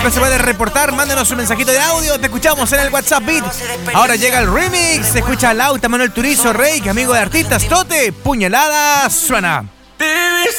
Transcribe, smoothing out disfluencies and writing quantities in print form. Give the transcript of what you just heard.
siempre se puede reportar. Mándenos un mensajito de audio. Te escuchamos en el WhatsApp Beat. Ahora llega el remix. Se escucha Lauta, Manuel Turizo, Rey, amigo de artistas, Tote. Puñalada suena.